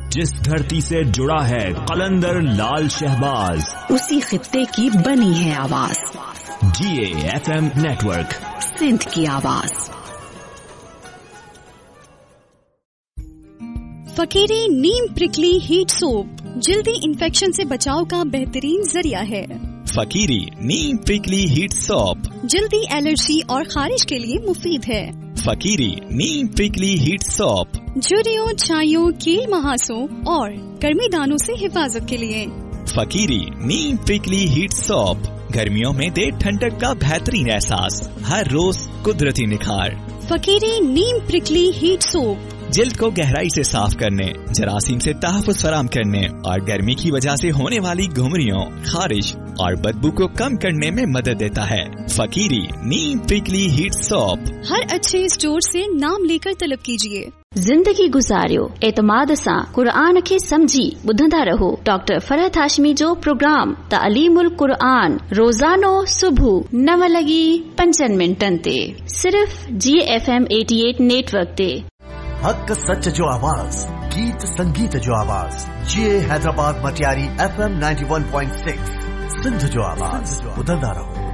जिस धरती से जुड़ा है कलंदर लाल शहबाज, उसी खित्ते की बनी है आवाज। GAFM नेटवर्क, सिंध की आवाज। फकीरी नीम प्रिकली हीट सोप जल्दी इन्फेक्शन से बचाव का बेहतरीन जरिया है। फकीरी नीम प्रिकली हीट सोप जल्दी एलर्जी और खारिश के लिए मुफीद है। फकीरी नीम प्रिकली हीट सोप झुर्रियों, छाइयों, कील महासों और गर्मी दानों से हिफाजत के लिए। फकीरी नीम प्रिकली हीट सोप गर्मियों में दे ठंडक का बेहतरीन एहसास, हर रोज कुदरती निखार। फकीरी नीम प्रिकली हीट सोप जिल्द को गहराई से साफ करने, जरासीम से तहफ़्फ़ुज़ फराहम करने और गर्मी की वजह से होने वाली घुमरियों, खारिश और बदबू को कम करने में मदद देता है। फकीरी नीम प्रिकली हीट सोप हर अच्छे स्टोर से नाम लेकर तलब कीजिए। जिंदगी गुजारियो एतमाद सां कुरान खे समझी ॿुधंदा रहो। डॉक्टर फरहत हाशमी जो प्रोग्राम तालीमुल कुरान रोजानो सुबह 9:05 ते सिर्फ GFM 88 नेटवर्क ते। हक सच जो आवाज, गीत संगीत जो आवाज। GA हैदराबाद मटियारी FM 91.6 सिंध जो आवाज ॿुधंदा रहो।